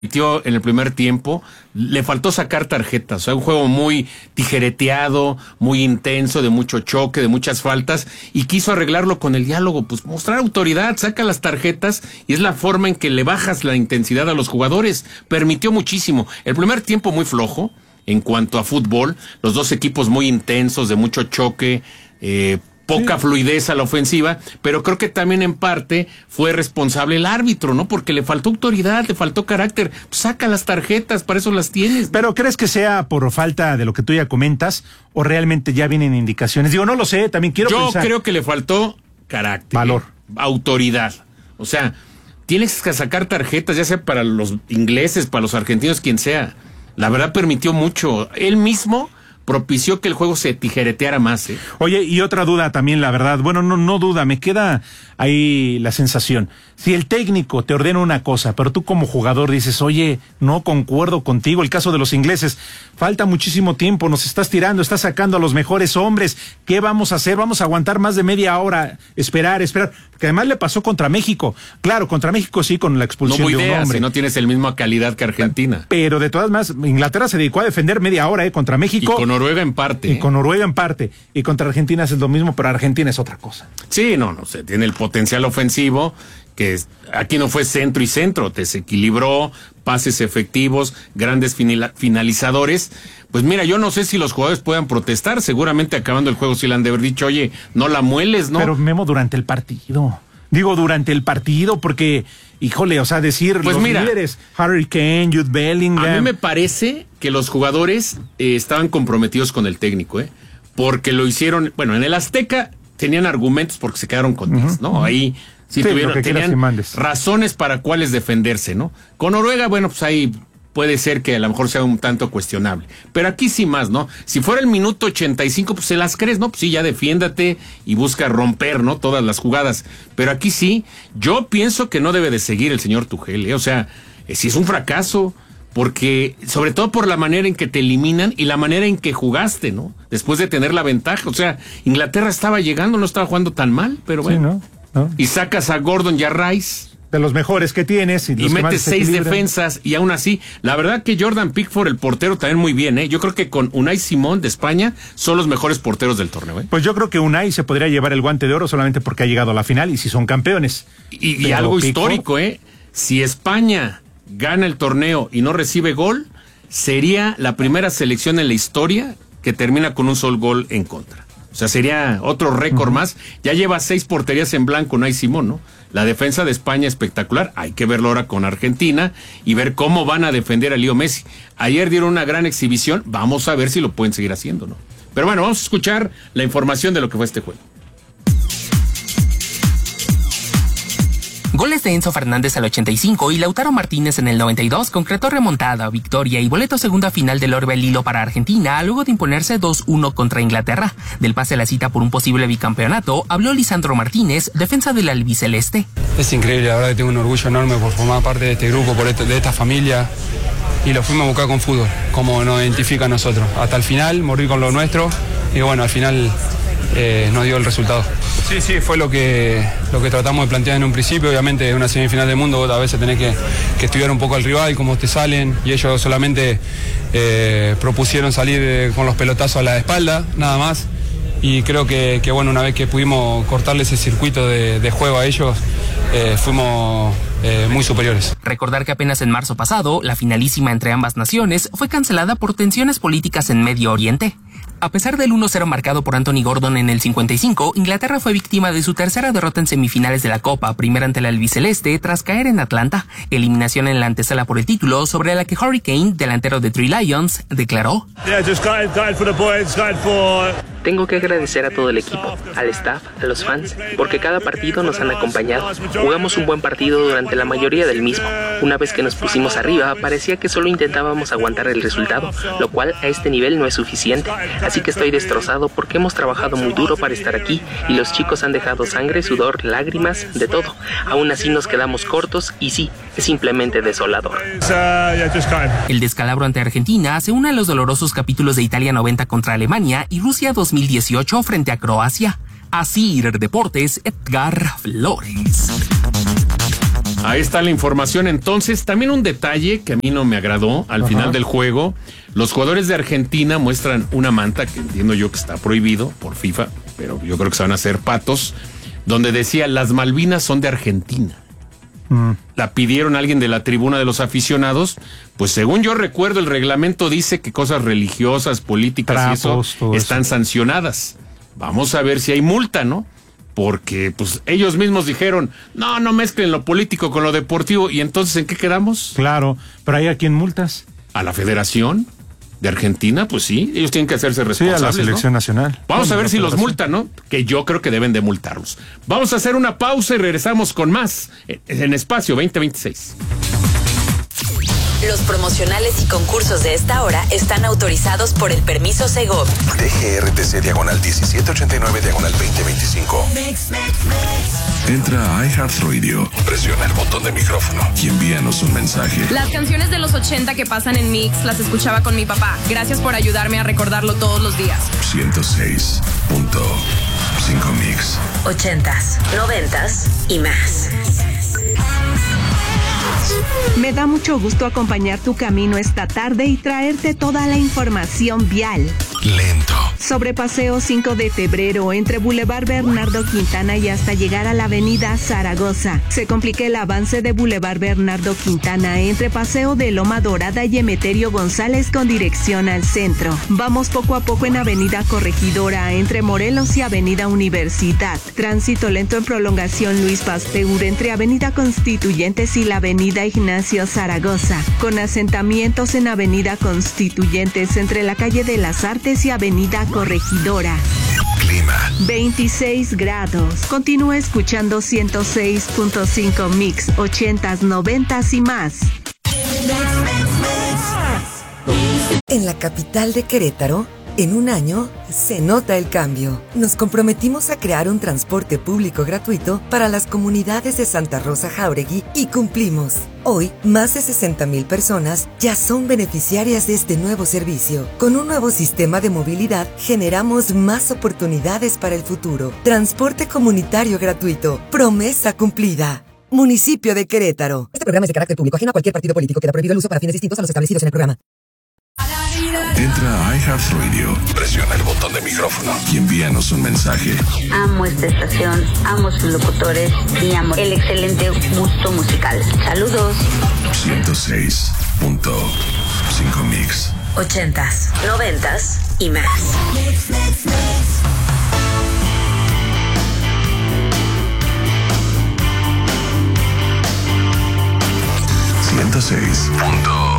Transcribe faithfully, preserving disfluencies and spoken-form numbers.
En el primer tiempo, le faltó sacar tarjetas, o sea, un juego muy tijereteado, muy intenso, de mucho choque, de muchas faltas, y quiso arreglarlo con el diálogo, pues mostrar autoridad, saca las tarjetas, y es la forma en que le bajas la intensidad a los jugadores. Permitió muchísimo. El primer tiempo muy flojo, en cuanto a fútbol, los dos equipos muy intensos, de mucho choque, eh, poca sí. fluidez a la ofensiva, pero creo que también en parte fue responsable el árbitro, ¿no? Porque le faltó autoridad, le faltó carácter. Pues saca las tarjetas, para eso las tienes. ¿Pero crees que sea por falta de lo que tú ya comentas o realmente ya vienen indicaciones? Digo, no lo sé, también quiero Yo pensar. creo que le faltó carácter. Valor. Autoridad. O sea, tienes que sacar tarjetas, ya sea para los ingleses, para los argentinos, quien sea. La verdad permitió mucho. Él mismo propició que el juego se tijereteara más, ¿eh? Oye, y otra duda también, la verdad, bueno, no, no duda, me queda ahí la sensación. Si el técnico te ordena una cosa, pero tú como jugador dices, oye, no concuerdo contigo, el caso de los ingleses, falta muchísimo tiempo, nos estás tirando, estás sacando a los mejores hombres, ¿qué vamos a hacer? Vamos a aguantar más de media hora, esperar, esperar, que además le pasó contra México. Claro, contra México sí, con la expulsión no de un idea, hombre. Si no tienes el misma calidad que Argentina. Pero de todas maneras, Inglaterra se dedicó a defender media hora, ¿eh? Contra México. Y con Noruega en parte. Y ¿eh? con Noruega en parte. Y contra Argentina es lo mismo, pero Argentina es otra cosa. Sí, no, no sé, tiene el potencial ofensivo, que aquí no fue centro y centro, desequilibró, pases efectivos, grandes finalizadores. Pues mira, yo no sé si los jugadores puedan protestar, seguramente acabando el juego sí le han de haber dicho, oye, no la mueles, ¿no? Pero Memo, durante el partido, digo durante el partido, porque, híjole, o sea, decir pues los mira, líderes, Harry Kane, Jude Bellingham. A mí me parece que los jugadores eh, estaban comprometidos con el técnico, ¿eh? Porque lo hicieron, bueno, en el Azteca tenían argumentos porque se quedaron con diez, uh-huh, ¿no? Uh-huh. Ahí sí, sí tuvieron, tenían razones para cuáles defenderse, ¿no? Con Noruega, bueno, pues ahí puede ser que a lo mejor sea un tanto cuestionable. Pero aquí sí más, ¿no? Si fuera el minuto ochenta y cinco, pues se las crees, ¿no? Pues sí, ya defiéndate y busca romper, ¿no? Todas las jugadas. Pero aquí sí, yo pienso que no debe de seguir el señor Tuchel, ¿eh? O sea, eh, si es un fracaso, porque, sobre todo por la manera en que te eliminan y la manera en que jugaste, ¿no? Después de tener la ventaja. O sea, Inglaterra estaba llegando, no estaba jugando tan mal, pero bueno. Sí, ¿no? ¿No? Y sacas a Gordon y a Rice. De los mejores que tienes. Y, y metes seis defensas y aún así, la verdad que Jordan Pickford, el portero, también muy bien, ¿eh? Yo creo que con Unai Simón de España son los mejores porteros del torneo, ¿eh? Pues yo creo que Unai se podría llevar el guante de oro solamente porque ha llegado a la final y si son campeones. Y, y algo Pickford, histórico, ¿eh? Si España gana el torneo y no recibe gol, sería la primera selección en la historia que termina con un solo gol en contra. O sea, sería otro récord uh-huh. más. Ya lleva seis porterías en blanco Unai Simón, ¿no? La defensa de España espectacular. Hay que verlo ahora con Argentina y ver cómo van a defender a Leo Messi. Ayer dieron una gran exhibición. Vamos a ver si lo pueden seguir haciendo, ¿no? Pero bueno, vamos a escuchar la información de lo que fue este juego. Goles de Enzo Fernández al ochenta y cinco y Lautaro Martínez en el noventa y dos concretó remontada, victoria y boleto segunda final del Orbe Lilo para Argentina luego de imponerse dos uno contra Inglaterra. Del pase a la cita por un posible bicampeonato habló Lisandro Martínez, defensa del albiceleste. Es increíble, la verdad que tengo un orgullo enorme por formar parte de este grupo, por este, de esta familia, y lo fuimos a buscar con fútbol, como nos identifica a nosotros. Hasta el final, morir con lo nuestro, y bueno, al final eh, nos dio el resultado. Sí, sí, fue lo que, lo que tratamos de plantear en un principio. Obviamente en una semifinal del mundo a veces tenés que, que estudiar un poco al rival, cómo te salen, y ellos solamente eh, propusieron salir eh, con los pelotazos a la espalda, nada más. Y creo que, que bueno, una vez que pudimos cortarle ese circuito de, de juego a ellos, eh, fuimos eh, muy superiores. Recordar que apenas en marzo pasado, la finalísima entre ambas naciones fue cancelada por tensiones políticas en Medio Oriente. A pesar del uno cero marcado por Anthony Gordon en el cincuenta y cinco, Inglaterra fue víctima de su tercera derrota en semifinales de la Copa, primera ante el albiceleste tras caer en Atlanta. Eliminación en la antesala por el título, sobre la que Harry Kane, delantero de Three Lions, declaró: yeah, just gutted, gutted for the boys, gutted for... Tengo que agradecer a todo el equipo, al staff, a los fans, porque cada partido nos han acompañado. Jugamos un buen partido durante la mayoría del mismo. Una vez que nos pusimos arriba, parecía que solo intentábamos aguantar el resultado, lo cual a este nivel no es suficiente. Así que estoy destrozado porque hemos trabajado muy duro para estar aquí y los chicos han dejado sangre, sudor, lágrimas, de todo. Aún así nos quedamos cortos y sí, es simplemente desolador. El descalabro ante Argentina se une a los dolorosos capítulos de Italia noventa contra Alemania y Rusia dos mil dieciocho frente a Croacia. Así Deportes, Edgar Flores. Ahí está la información. Entonces, también un detalle que a mí no me agradó al Ajá. final del juego. Los jugadores de Argentina muestran una manta, que entiendo yo que está prohibido por FIFA, pero yo creo que se van a hacer patos, donde decía, las Malvinas son de Argentina. Mm. La pidieron a alguien de la tribuna de los aficionados. Pues según yo recuerdo, el reglamento dice que cosas religiosas, políticas Trapos, y eso están eso. sancionadas. Vamos a ver si hay multa, ¿no? Porque pues ellos mismos dijeron, no, no mezclen lo político con lo deportivo. ¿Y entonces en qué quedamos? Claro, pero ¿hay a quién multas? ¿A la Federación de Argentina? Pues sí, ellos tienen que hacerse responsables, sí, a la selección ¿no? nacional. Vamos bueno, a ver si los multan, ¿no? Que yo creo que deben de multarlos. Vamos a hacer una pausa y regresamos con más en Espacio veinte veintiséis. Los promocionales y concursos de esta hora están autorizados por el permiso Segov. D G R T C diagonal diecisiete ochenta y nueve diagonal veinte veinticinco. Mix, mix, mix. Entra a iHeartRadio, presiona el botón de micrófono y envíanos un mensaje. Las canciones de los ochenta que pasan en Mix las escuchaba con mi papá. Gracias por ayudarme a recordarlo todos los días. ciento seis punto cinco Mix. Ochentas, noventas y más. Me da mucho gusto acompañar tu camino esta tarde y traerte toda la información vial. Lento. Sobre Paseo cinco de febrero, entre Boulevard Bernardo Quintana y hasta llegar a la avenida Zaragoza. Se complica el avance de Boulevard Bernardo Quintana entre Paseo de Loma Dorada y Emeterio González con dirección al centro. Vamos poco a poco en avenida Corregidora, entre Morelos y avenida Universidad. Tránsito lento en prolongación Luis Pasteur entre avenida Constituyentes y la avenida Ignacio Zaragoza, con asentamientos en avenida Constituyentes entre la calle de las Artes y avenida Corregidora. Clima. veintiséis grados. Continúa escuchando ciento seis punto cinco Mix, ochentas, noventas y más. En la capital de Querétaro, en un año, se nota el cambio. Nos comprometimos a crear un transporte público gratuito para las comunidades de Santa Rosa Jáuregui y cumplimos. Hoy, más de sesenta mil personas ya son beneficiarias de este nuevo servicio. Con un nuevo sistema de movilidad, generamos más oportunidades para el futuro. Transporte comunitario gratuito. Promesa cumplida. Municipio de Querétaro. Este programa es de carácter público, ajeno a cualquier partido político. Queda prohibido el uso para fines distintos a los establecidos en el programa. Entra a iHeartRadio, presiona el botón de micrófono y envíanos un mensaje. Amo esta estación, amo sus locutores y amo el excelente gusto musical. Saludos. ciento seis punto cinco Mix. Ochentas, noventas y más. ciento seis punto